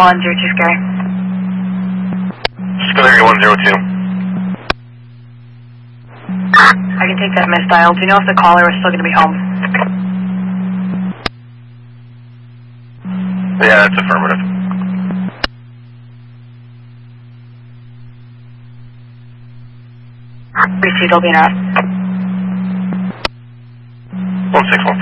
Chief Gary. Scolari 102. I can take that misdial. Do you know if the caller is still going to be home? Yeah, that's affirmative. Received, I'll be in out. 161.